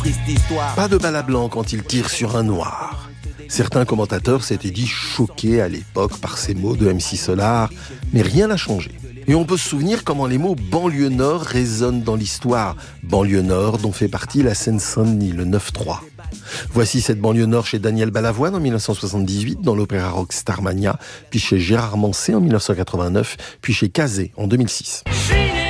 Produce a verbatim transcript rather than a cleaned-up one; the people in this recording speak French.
triste histoire. Pas de balle à blanc quand il tire sur un noir. Certains commentateurs s'étaient dit choqués à l'époque par ces mots de M C Solar, mais rien n'a changé. Et on peut se souvenir comment les mots banlieue nord résonnent dans l'histoire. Banlieue nord dont fait partie la Seine-Saint-Denis, le neuf trois. Voici cette banlieue nord chez Daniel Balavoine en dix-neuf cent soixante-dix-huit, dans l'opéra rock Starmania, puis chez Gérard Manset en dix-neuf cent quatre-vingt-neuf, puis chez Kazé en deux mille six.